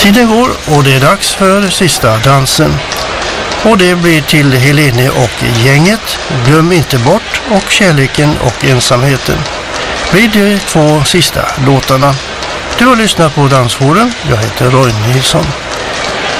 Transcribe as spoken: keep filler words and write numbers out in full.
Tiden går och det är dags för sista dansen. Och det blir till Helene och gänget, Glöm inte bort och Kärleken och ensamheten. Blir de två sista låtarna. Du har lyssnat på Dansforum. Jag heter Roy Nilsson.